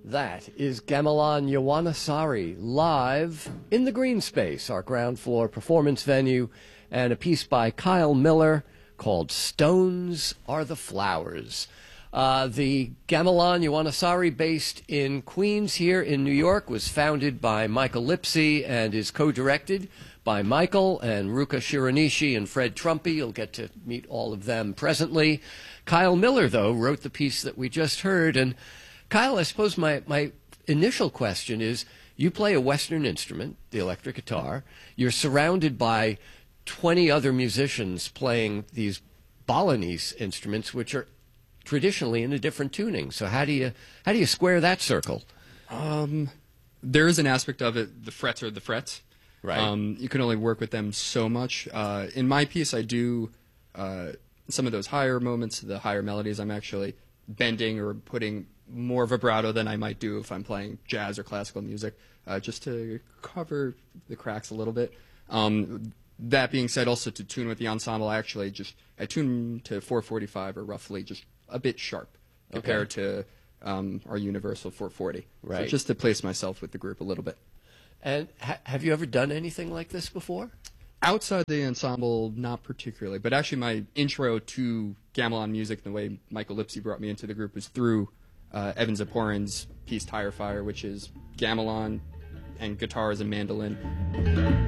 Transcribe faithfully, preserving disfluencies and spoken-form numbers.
That is Gamelan Yawanasari live in the Green Space, our ground floor performance venue, and a piece by Kyle Miller called Stones Are the Flowers. Uh, the Gamelan Yawanasari, based in Queens here in New York, was founded by Michael Lipsy and is co-directed by Michael and Ruka Shiranishi and Fred Trumpy. You'll get to meet all of them presently. Kyle Miller, though, wrote the piece that we just heard. And Kyle, I suppose my, my initial question is, you play a Western instrument, the electric guitar. You're surrounded by twenty other musicians playing these Balinese instruments, which are traditionally in a different tuning. So how do you how do you square that circle? Um, there is an aspect of it. The frets are the frets. Right. Um, you can only work with them so much. Uh, in my piece, I do uh, some of those higher moments, the higher melodies. I'm actually bending or putting more vibrato than I might do if I'm playing jazz or classical music, uh, just to cover the cracks a little bit. Um, that being said, also to tune with the ensemble, I actually just I tune to four forty-five or roughly just a bit sharp compared okay. to um, our universal four forty. Right. So just to place myself with the group a little bit. And ha have you ever done anything like this before? Outside the ensemble, not particularly. But actually my intro to gamelan music, the way Michael Lipsy brought me into the group, was through uh, Evan Ziporin's piece Tire Fire, which is gamelan and guitars and mandolin.